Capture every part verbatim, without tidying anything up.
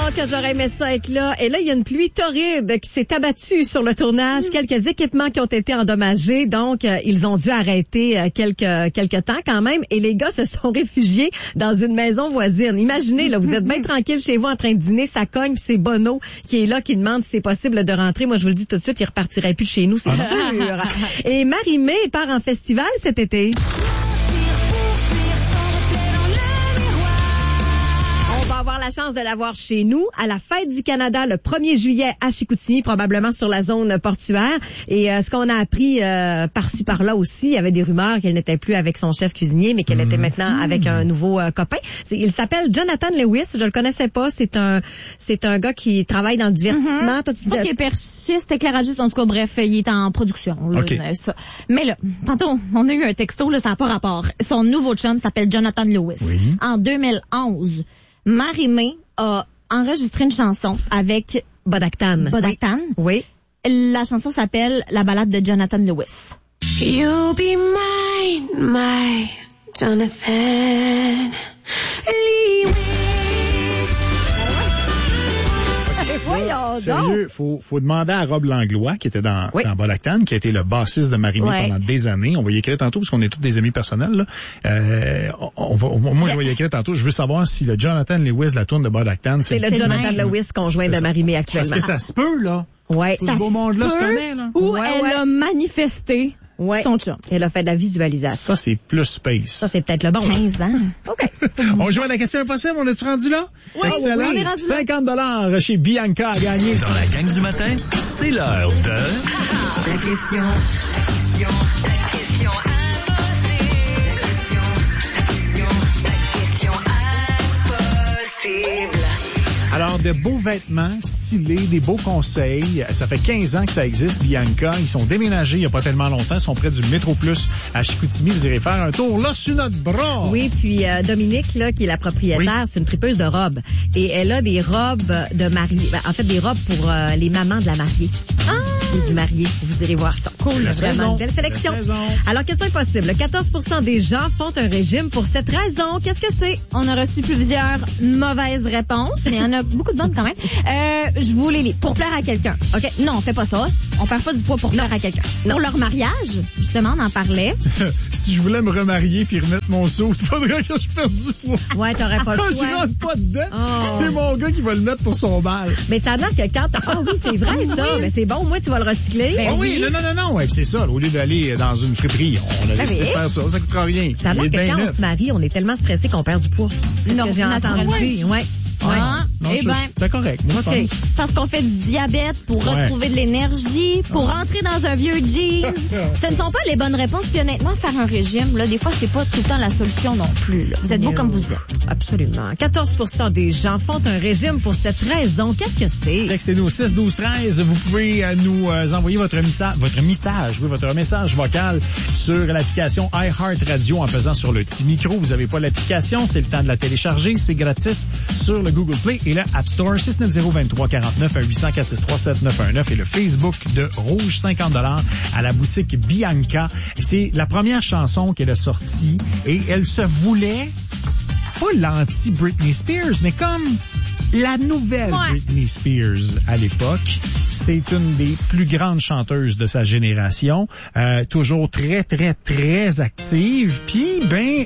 que j'aurais aimé ça être là. Et là, il y a une pluie torride qui s'est abattue sur le tournage. Mmh. Quelques équipements qui ont été endommagés. Donc, euh, ils ont dû arrêter euh, quelques quelques temps quand même. Et les gars se sont réfugiés dans une maison voisine. Imaginez, là, vous êtes bien tranquille chez vous en train de dîner. Ça cogne, puis c'est Bono qui est là, qui demande si c'est possible de rentrer. Moi, je vous le dis tout de suite, il repartirait plus de chez nous, c'est sûr. Et Marie-Mé part en festival cet été. Avoir la chance de l'avoir chez nous à la Fête du Canada le premier juillet à Chicoutimi, probablement sur la zone portuaire. Et euh, ce qu'on a appris euh, par-ci par-là aussi, il y avait des rumeurs qu'elle n'était plus avec son chef cuisinier, mais qu'elle mmh. était maintenant avec un nouveau euh, copain. C'est, il s'appelle Jonathan Lewis, je le connaissais pas. C'est un c'est un gars qui travaille dans le divertissement. Mmh. Toi, tu je pense qu'il est perchiste, éclairagiste, en tout cas, bref, il est en production. Là, okay. ça. Mais là, tantôt, on a eu un texto, là, ça n'a pas rapport. Son nouveau chum s'appelle Jonathan Lewis. Oui. En deux mille onze, Marie-Mé a enregistré une chanson avec Bodactan. Bodactan. Oui. oui. La chanson s'appelle La balade de Jonathan Lewis. You'll be mine, my Jonathan Lewis. Voyons Sérieux, faut, faut demander à Rob Langlois, qui était dans, oui. dans Bodactan, qui a été le bassiste de Marie-Mé ouais. pendant des années. On va y écrire tantôt, parce qu'on est tous des amis personnels, là. Euh, on va, on, moi, je vais y écrire tantôt. Je veux savoir si le Jonathan Lewis, la tourne de Bodactan, c'est, c'est le Jonathan même. Lewis conjoint de Marie-Mé actuellement. Parce que ça se peut, là. Ouais. Tout ça le beau monde-là se connaît, là. Où ouais, elle ouais. a manifesté ouais. son chum. Elle a fait de la visualisation. Ça, c'est plus space. Ça, c'est peut-être le bon. quinze ans. OK. On joue à la question impossible. On est-tu rendu là? Oui, excellent. Oui, on est rendu cinquante dollars chez Bianca à gagner. Dans la gang du matin, c'est l'heure de... La question, la question, la question impossible. La question, la question, la question impossible. Alors, de beaux vêtements stylés, des beaux conseils. Ça fait quinze ans que ça existe, Bianca. Ils sont déménagés il n'y a pas tellement longtemps. Ils sont près du Métro Plus à Chicoutimi. Vous irez faire un tour là sur notre bras. Oui, puis euh, Dominique, là, qui est la propriétaire, oui. c'est une tripeuse de robes. Et elle a des robes de mariée. Ben, en fait, des robes pour euh, les mamans de la mariée. Ah! Et du marié. Vous irez voir ça. Cool, la vraiment saison. Une belle sélection. Alors, question impossible. quatorze pour cent des gens font un régime pour cette raison. Qu'est-ce que c'est? On a reçu plusieurs mauvaises réponses, mais il y en a beaucoup de bonnes quand même. Euh, je vous les lis. Pour plaire à quelqu'un. OK. Non, on fait pas ça. On perd pas du poids pour plaire non. à quelqu'un. Non. Pour leur mariage, justement, on en parlait. Si je voulais me remarier puis remettre mon saut, il faudrait que je perde du poids. Ouais, t'aurais pas le choix. Je rentre pas dedans. Oh. C'est mon gars qui va le mettre pour son bal. Mais ça a l'air que quand... Ah oh, oui, c'est vrai, ça. Oui. Mais c'est bon, moi, tu vas le recycler. Ben, oh, oui, oui, non, non, non, non. Ouais, c'est ça. Au lieu d'aller dans une friperie, on a ben décidé oui. de faire ça. Ça coûtera rien. Ça a l'air que quand neuf. on se marie, on est tellement stressé qu'on perd du poids. C'est non, ce que j'ai entendu. Ouais. Ouais. Ouais. Ah, non, eh ben, c'est correct. Moi, okay. je pense. Parce qu'on fait du diabète pour ouais. retrouver de l'énergie, pour ouais. rentrer dans un vieux jeans. Ce ne sont pas les bonnes réponses. Puis honnêtement, faire un régime, là, des fois, c'est pas tout le temps la solution non plus. Là. Vous êtes beau comme vous êtes. Absolument. quatorze pour cent des gens font un régime pour cette raison. Qu'est-ce que c'est? Textez-nous au six douze treize. Vous pouvez euh, nous euh, envoyer votre message, votre message, oui, votre message vocal sur l'application iHeartRadio en faisant sur le petit micro. Vous n'avez pas l'application, c'est le temps de la télécharger. C'est gratis sur le Google Play et le App Store. six neuf zéro, deux trois quatre neuf, un huit zéro quatre six trois sept neuf un neuf et le Facebook de Rouge, cinquante dollars à la boutique Bianca. C'est la première chanson qu'elle a sortie et elle se voulait pas l'anti-Britney Spears, mais comme la nouvelle ouais. Britney Spears à l'époque. C'est une des plus grandes chanteuses de sa génération, euh, toujours très, très, très active. Puis, ben,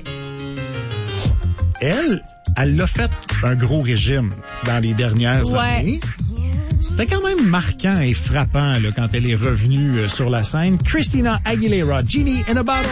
elle, elle a fait un gros régime dans les dernières ouais. années. C'était quand même marquant et frappant là, quand elle est revenue euh, sur la scène. Christina Aguilera, Genie in a Bottle.